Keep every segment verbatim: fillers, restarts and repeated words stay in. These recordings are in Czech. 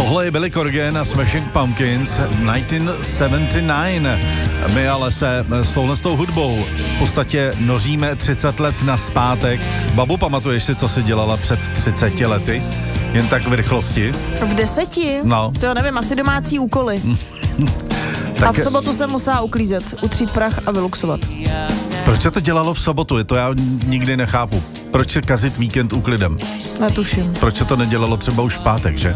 Tohle je Billy Corgan a Smashing Pumpkins devatenáct set sedmdesát devět. My ale se s touhle s tou hudbou v podstatě noříme třicet let nazpátek. Babu, pamatuješ si, co jsi dělala před třiceti lety? Jen tak v rychlosti. V deseti? No. To já nevím, asi domácí úkoly. Tak... A v sobotu jsem musela uklízet, utřít prach a vyluxovat. Proč se to dělalo v sobotu? To já nikdy nechápu. Proč se kazit víkend úklidem? Netuším. Proč se to nedělalo třeba už v pátek, že?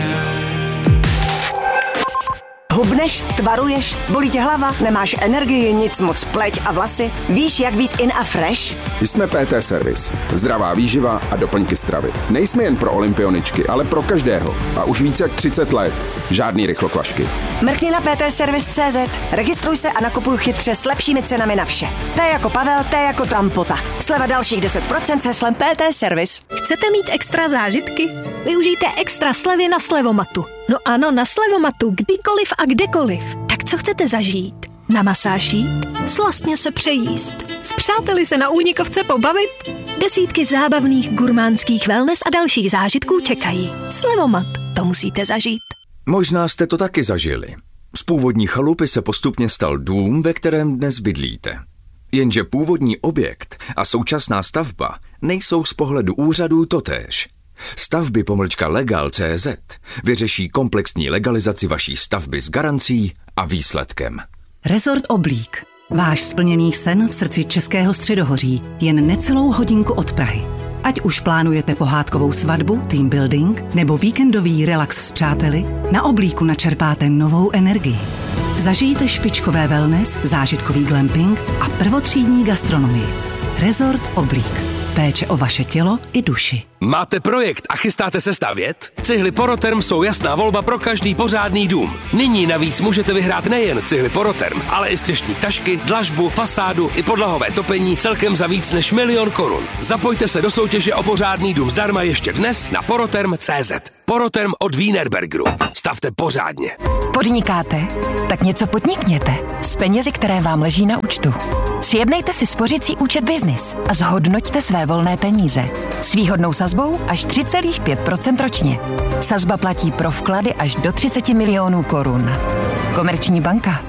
Hubneš, tvaruješ, bolí tě hlava, nemáš energii, nic moc, pleť a vlasy. Víš, jak být in a fresh? Jsme P T Service. Zdravá výživa a doplňky stravy. Nejsme jen pro olympioničky, ale pro každého. A už více jak třicet let. Žádný rychlokvašky. Mrkni na P T Service tečka cé zet, registruj se a nakupuj chytře s lepšími cenami na vše. T jako Pavel, T jako Trampota. Sleva dalších deset procent s heslem P T Service. Chcete mít extra zážitky? Využijte extra slevy na Slevomatu. No ano, na Slevomatu, kdykoliv a kdekoliv. Tak co chcete zažít? Na masáž jít? Slastně se přejíst? S přáteli se na únikovce pobavit? Desítky zábavných gurmánských wellness a dalších zážitků čekají. Slevomat, to musíte zažít. Možná jste to taky zažili. Z původní chalupy se postupně stal dům, ve kterém dnes bydlíte. Jenže původní objekt a současná stavba nejsou z pohledu úřadů totéž. Stavby pomlčka legal tečka cé zet vyřeší komplexní legalizaci vaší stavby s garancí a výsledkem. Resort Oblík. Váš splněný sen v srdci Českého středohoří, jen necelou hodinku od Prahy. Ať už plánujete pohádkovou svatbu, team building nebo víkendový relax s přáteli, na Oblíku načerpáte novou energii. Zažijte špičkové wellness, zážitkový glamping a prvotřídní gastronomii. Resort Oblík. Péče o vaše tělo i duši. Máte projekt a chystáte se stavět? Cihly Poroterm jsou jasná volba pro každý pořádný dům. Nyní navíc můžete vyhrát nejen cihly Poroterm, ale i střešní tašky, dlažbu, fasádu i podlahové topení celkem za víc než milion korun. Zapojte se do soutěže o pořádný dům zdarma ještě dnes na poroterm tečka cé zet. Poroterm od Wienerbergeru. Stavte pořádně. Podnikáte? Tak něco podnikněte s penězi, které vám leží na účtu. Sjednejte si spořicí účet Business a zhodnoťte své volné peníze. S výhodnou sazbou až tři celá pět procenta ročně. Sazba platí pro vklady až do třicet milionů korun. Komerční banka.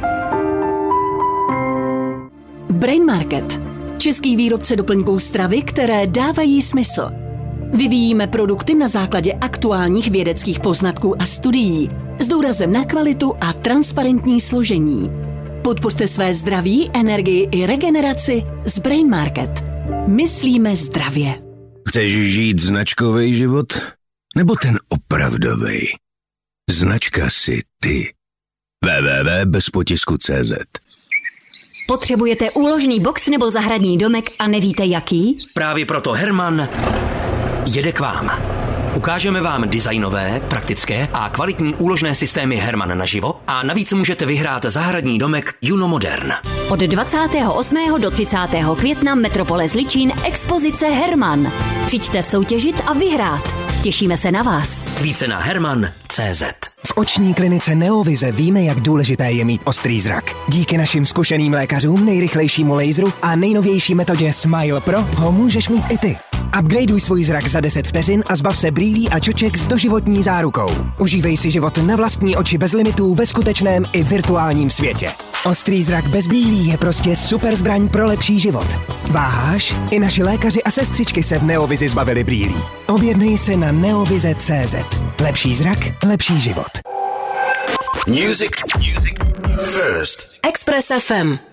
Brain Market. Český výrobce doplňků stravy, které dávají smysl. Vyvíjíme produkty na základě aktuálních vědeckých poznatků a studií s důrazem na kvalitu a transparentní složení. Podpořte své zdraví, energii i regeneraci s Brain Market. Myslíme zdravě. Chceš žít značkový život? Nebo ten opravdový? Značka si ty. w w w tečka bez potisku tečka cé zet. Potřebujete úložný box nebo zahradní domek a nevíte jaký? Právě proto Herman jede k vám. Ukážeme vám designové, praktické a kvalitní úložné systémy Herman naživo a navíc můžete vyhrát zahradní domek Juno Modern. Od dvacátého osmého do třicátého května Metropole Zličín expozice Herman. Přijďte soutěžit a vyhrát. Těšíme se na vás. Více na herman tečka cé zet. V oční klinice Neovize víme, jak důležité je mít ostrý zrak. Díky našim zkušeným lékařům, nejrychlejšímu laseru a nejnovější metodě Smile Pro ho můžeš mít i ty. Upgradeuj svůj zrak za deset vteřin a zbav se brýlí a čoček s doživotní zárukou. Užívej si život na vlastní oči bez limitů ve skutečném i virtuálním světě. Ostrý zrak bez brýlí je prostě super zbraň pro lepší život. Váháš? I naši lékaři a sestřičky se v Neovizi zbavili brýlí. Objednej se na neovize tečka cé zet. Lepší zrak, lepší život. Music. Music. First. Express ef em.